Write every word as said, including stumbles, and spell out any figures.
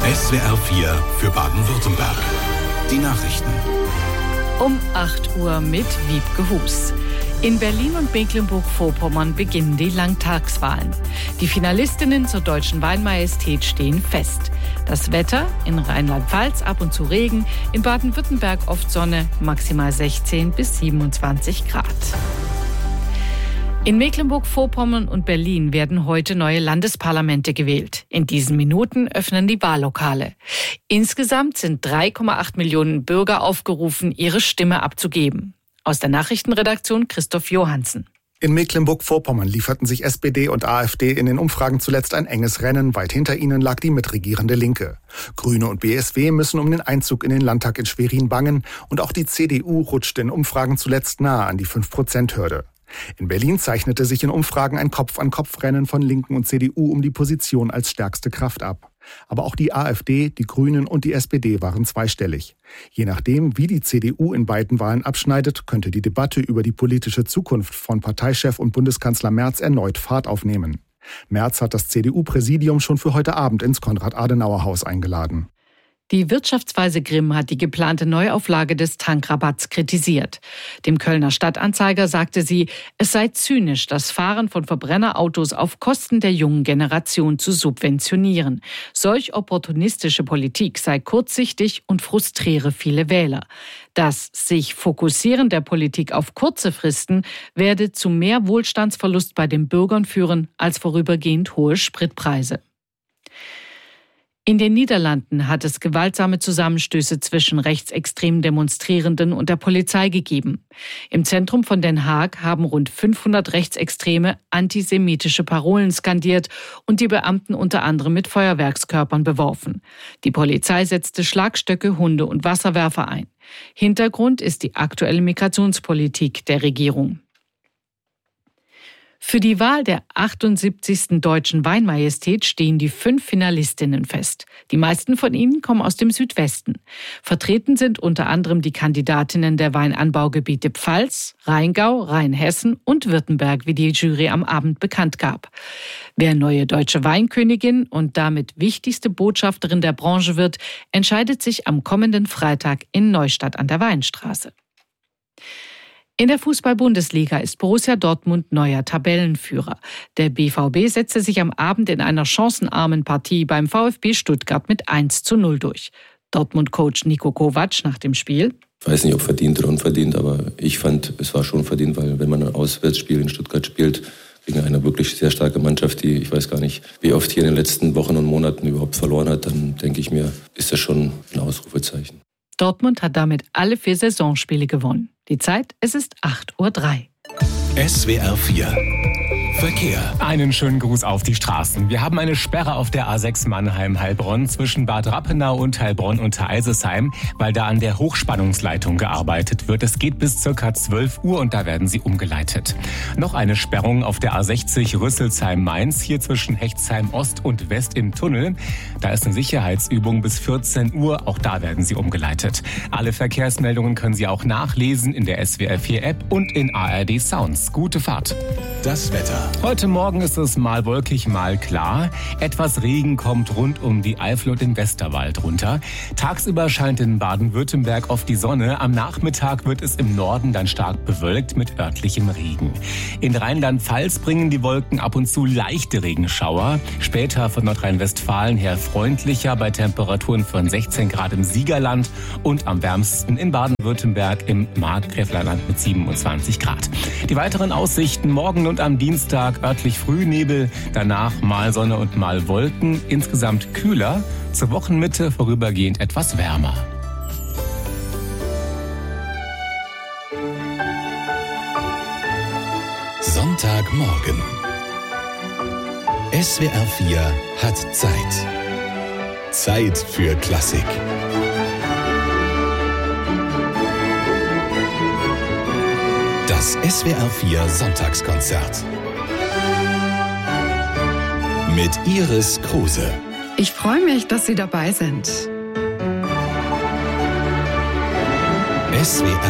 S W R vier für Baden-Württemberg. Die Nachrichten. Um acht Uhr mit Wiebke Hus. In Berlin und Mecklenburg-Vorpommern beginnen die Landtagswahlen. Die Finalistinnen zur Deutschen Weinmajestät stehen fest. Das Wetter: in Rheinland-Pfalz ab und zu Regen, in Baden-Württemberg oft Sonne, maximal sechzehn bis siebenundzwanzig Grad. In Mecklenburg-Vorpommern und Berlin werden heute neue Landesparlamente gewählt. In diesen Minuten öffnen die Wahllokale. Insgesamt sind drei Komma acht Millionen Bürger aufgerufen, ihre Stimme abzugeben. Aus der Nachrichtenredaktion Christoph Johansen. In Mecklenburg-Vorpommern lieferten sich S P D und AfD in den Umfragen zuletzt ein enges Rennen. Weit hinter ihnen lag die mitregierende Linke. Grüne und B S W müssen um den Einzug in den Landtag in Schwerin bangen. Und auch die C D U rutscht in Umfragen zuletzt nahe an die fünf Prozent Hürde. In Berlin zeichnete sich in Umfragen ein Kopf-an-Kopf-Rennen von Linken und C D U um die Position als stärkste Kraft ab. Aber auch die AfD, die Grünen und die S P D waren zweistellig. Je nachdem, wie die C D U in beiden Wahlen abschneidet, könnte die Debatte über die politische Zukunft von Parteichef und Bundeskanzler Merz erneut Fahrt aufnehmen. Merz hat das C D U-Präsidium schon für heute Abend ins Konrad-Adenauer-Haus eingeladen. Die Wirtschaftsweise Grimm hat die geplante Neuauflage des Tankrabatts kritisiert. Dem Kölner Stadtanzeiger sagte sie, es sei zynisch, das Fahren von Verbrennerautos auf Kosten der jungen Generation zu subventionieren. Solch opportunistische Politik sei kurzsichtig und frustriere viele Wähler. Das sich Fokussieren der Politik auf kurze Fristen werde zu mehr Wohlstandsverlust bei den Bürgern führen als vorübergehend hohe Spritpreise. In den Niederlanden hat es gewaltsame Zusammenstöße zwischen rechtsextremen Demonstrierenden und der Polizei gegeben. Im Zentrum von Den Haag haben rund fünfhundert Rechtsextreme antisemitische Parolen skandiert und die Beamten unter anderem mit Feuerwerkskörpern beworfen. Die Polizei setzte Schlagstöcke, Hunde und Wasserwerfer ein. Hintergrund ist die aktuelle Migrationspolitik der Regierung. Für die Wahl der achtundsiebzigsten Deutschen Weinmajestät stehen die fünf Finalistinnen fest. Die meisten von ihnen kommen aus dem Südwesten. Vertreten sind unter anderem die Kandidatinnen der Weinanbaugebiete Pfalz, Rheingau, Rheinhessen und Württemberg, wie die Jury am Abend bekannt gab. Wer neue deutsche Weinkönigin und damit wichtigste Botschafterin der Branche wird, entscheidet sich am kommenden Freitag in Neustadt an der Weinstraße. In der Fußball-Bundesliga ist Borussia Dortmund neuer Tabellenführer. Der B V B setzte sich am Abend in einer chancenarmen Partie beim VfB Stuttgart mit eins zu null durch. Dortmund-Coach Niko Kovac nach dem Spiel: Ich weiß nicht, ob verdient oder unverdient, aber ich fand, es war schon verdient, weil wenn man ein Auswärtsspiel in Stuttgart spielt, gegen eine wirklich sehr starke Mannschaft, die, ich weiß gar nicht, wie oft hier in den letzten Wochen und Monaten überhaupt verloren hat, dann denke ich mir, ist das schon ein Ausrufezeichen. Dortmund hat damit alle vier Saisonspiele gewonnen. Die Zeit, es ist acht Uhr drei. S W R vier Verkehr. Einen schönen Gruß auf die Straßen. Wir haben eine Sperre auf der A sechs Mannheim-Heilbronn zwischen Bad Rappenau und Heilbronn unter Eisesheim, weil da an der Hochspannungsleitung gearbeitet wird. Es geht bis ca. zwölf Uhr und da werden sie umgeleitet. Noch eine Sperrung auf der A sechzig Rüsselsheim-Mainz, hier zwischen Hechtsheim Ost und West im Tunnel. Da ist eine Sicherheitsübung bis vierzehn Uhr, auch da werden sie umgeleitet. Alle Verkehrsmeldungen können Sie auch nachlesen in der S W R vier App und in A R D Sounds. Gute Fahrt. Das Wetter. Heute Morgen ist es mal wolkig, mal klar. Etwas Regen kommt rund um die Eifel und den Westerwald runter. Tagsüber scheint in Baden-Württemberg oft die Sonne. Am Nachmittag wird es im Norden dann stark bewölkt mit örtlichem Regen. In Rheinland-Pfalz bringen die Wolken ab und zu leichte Regenschauer. Später von Nordrhein-Westfalen her freundlicher bei Temperaturen von sechzehn Grad im Siegerland und am wärmsten in Baden-Württemberg im Markgräflerland mit siebenundzwanzig Grad. Die weiteren Aussichten morgen und am Dienstag örtlich Frühnebel, danach mal Sonne und mal Wolken, insgesamt kühler, zur Wochenmitte vorübergehend etwas wärmer. Sonntagmorgen. S W R vier hat Zeit. Zeit für Klassik. Das S W R vier Sonntagskonzert. Mit Iris Kruse. Ich freue mich, dass Sie dabei sind. S W R